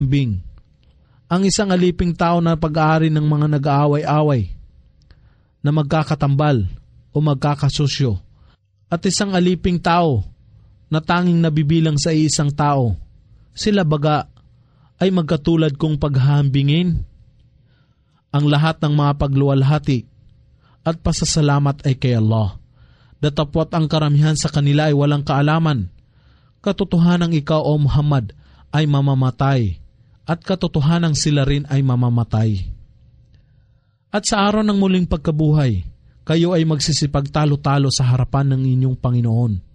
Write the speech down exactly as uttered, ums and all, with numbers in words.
Bing. Ang isang aliping tao na pag-aari ng mga nag-aaway-away, na magkakatambal o magkakasusyo, at isang aliping tao na tanging nabibilang sa isang tao, sila baga ay magkatulad kong paghahambingin. Ang lahat ng mga pagluwalhati at pasasalamat ay kay Allah. Datapwat ang karamihan sa kanila ay walang kaalaman. Katotohanang ikaw, O Muhammad, ay mamamatay, at katotohanang sila rin ay mamamatay. At sa araw ng muling pagkabuhay, kayo ay magsisipagtalo-talo sa harapan ng inyong Panginoon.